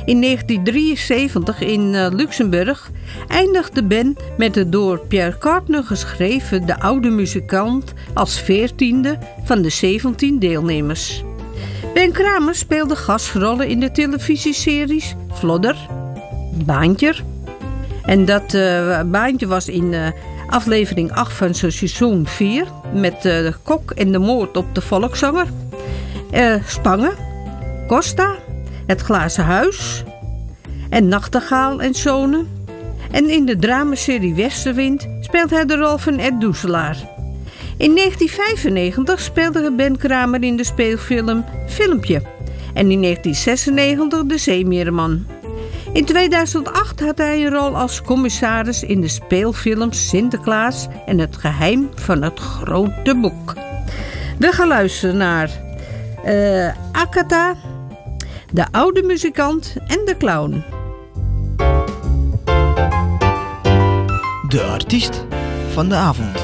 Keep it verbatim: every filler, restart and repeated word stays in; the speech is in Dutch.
In negentien drieënzeventig in uh, Luxemburg eindigde Ben met de door Pierre Cardin geschreven De Oude Muzikant als veertiende van de zeventien deelnemers. Ben Kramer speelde gastrollen in de televisieseries Vlodder, Baantje. En dat uh, Baantje was in uh, aflevering acht van zijn seizoen vier met uh, de kok en de moord op de volkszanger. Uh, Spangen, Costa, Het Glazen Huis en Nachtegaal en Zonen. En in de dramaserie Westerwind speelt hij de rol van Ed Doezelaar. In negentien vijfennegentig speelde Ben Kramer in de speelfilm Filmpje. En in negentien zesennegentig De Zeemeerman. In tweeduizend acht had hij een rol als commissaris in de speelfilm Sinterklaas en het geheim van het grote boek. We gaan luisteren naar uh, Akata, De Oude Muzikant en de Clown. De artiest van de avond.